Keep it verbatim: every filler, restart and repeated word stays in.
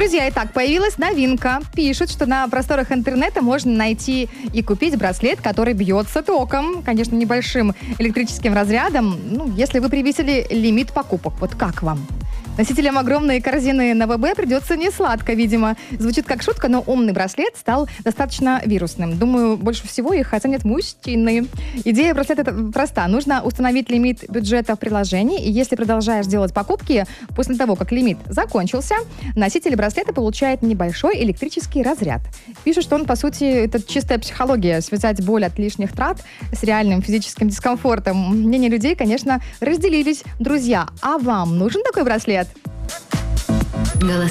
Друзья, итак, появилась новинка. Пишут, что на просторах интернета можно найти и купить браслет, который бьется током, конечно, небольшим электрическим разрядом, ну, если вы превысили лимит покупок. Вот как вам? Носителям огромной корзины на ВБ придется несладко, видимо. Звучит как шутка, но умный браслет стал достаточно вирусным. Думаю, больше всего их оценят мужчины. Идея браслета проста. Нужно установить лимит бюджета в приложении, и если продолжаешь делать покупки после того, как лимит закончился, носитель браслета получает небольшой электрический разряд. Пишут, что он, по сути, это чистая психология, связать боль от лишних трат с реальным физическим дискомфортом. Мнения людей, конечно, разделились. Друзья, а вам нужен такой браслет?